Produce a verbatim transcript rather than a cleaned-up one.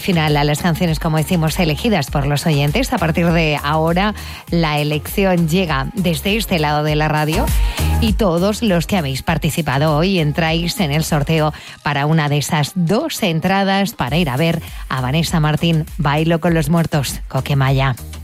Final a las canciones, como decimos, elegidas por los oyentes. A partir de ahora, la elección llega desde este lado de la radio y todos los que habéis participado hoy entráis en el sorteo para una de esas dos entradas para ir a ver a Vanessa Martín, Bailo con los muertos, Coquemaya.